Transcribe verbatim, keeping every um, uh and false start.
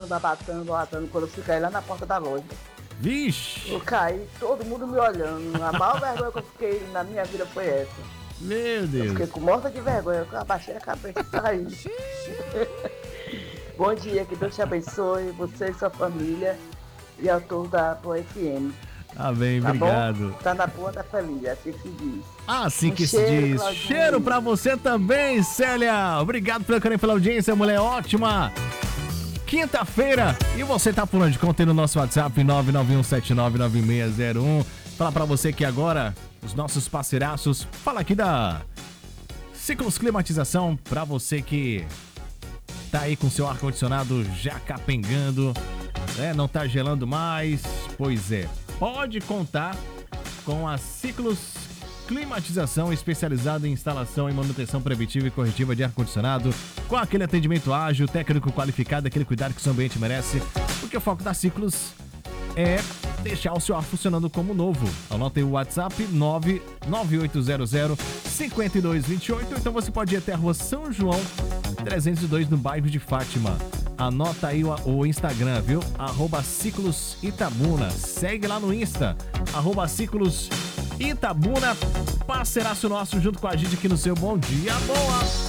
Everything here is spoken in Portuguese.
batendo, batendo, quando eu fui cair lá na porta da loja. Vixe! Eu caí, todo mundo me olhando. A maior vergonha que eu fiquei na minha vida foi essa. Meu Deus! Eu fiquei com morta de vergonha, eu abaixei a cabeça e saí. Bom dia, que Deus te abençoe, você e sua família e a todos da Boa F M. Amém, tá obrigado. Bom? Tá na boa da família, assim que se diz. Assim um que cheiro, se diz. Claudinho. Cheiro pra você também, Célia. Obrigado pela carinho, pela audiência, mulher ótima. Quinta-feira, e você tá por onde? Conta aí no nosso WhatsApp nove nove um sete nove nove seis zero um. Fala pra você que agora, os nossos parceiraços, fala aqui da Ciclos Climatização, pra você que tá aí com seu ar-condicionado já capengando, né? Não tá gelando mais, pois é, pode contar com a Ciclos Climatização, especializada em instalação e manutenção preventiva e corretiva de ar-condicionado, com aquele atendimento ágil, técnico qualificado, aquele cuidado que o seu ambiente merece, porque o foco da Ciclos é deixar o seu ar funcionando como novo. Anota aí o WhatsApp nove nove oito zero zero cinco dois dois oito, então você pode ir até a rua São João trezentos e dois, no bairro de Fátima. Anota aí o, o Instagram, viu? Arroba Ciclos Itabuna. Segue lá no Insta, arroba Ciclos Itabuna, parceiraço nosso junto com a gente aqui no seu Bom Dia Boa.